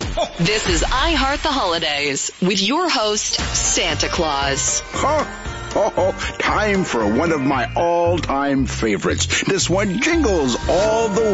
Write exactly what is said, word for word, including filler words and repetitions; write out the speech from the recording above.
This is I Heart the Holidays with your host, Santa Claus. Oh, oh, oh, time for one of my all-time favorites. This one jingles all the